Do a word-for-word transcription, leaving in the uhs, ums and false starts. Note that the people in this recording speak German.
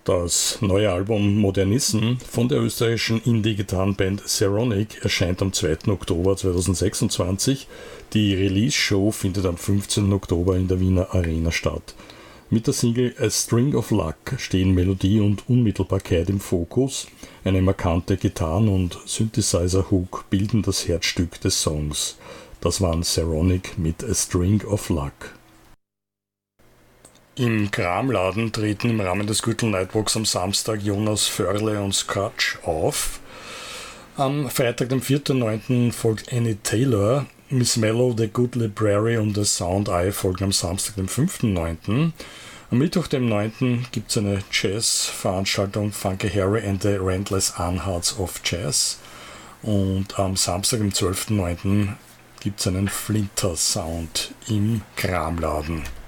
Das neue Album Modernism von der österreichischen Indie-Gitarrenband Saronic erscheint am zweiten Oktober zweitausendsechsundzwanzig. Die Release-Show findet am fünfzehnten Oktober in der Wiener Arena statt. Mit der Single A String of Luck stehen Melodie und Unmittelbarkeit im Fokus. Eine markante Gitarren- und Synthesizer-Hook bilden das Herzstück des Songs. Das waren Saronic mit A String of Luck. Im Kramladen treten im Rahmen des Gürtel Nightwalks am Samstag Jonas Förle und Scratch auf. Am Freitag, dem vierten neunten folgt Annie Taylor. Miss Mellow, The Good Library und The Sound Eye folgen am Samstag, dem fünften neunten Am Mittwoch, dem neunten gibt es eine Jazz-Veranstaltung Funky Harry and the Randless Unheards of Jazz. Und am Samstag, dem zwölften neunten gibt es einen Flinter-Sound im Kramladen.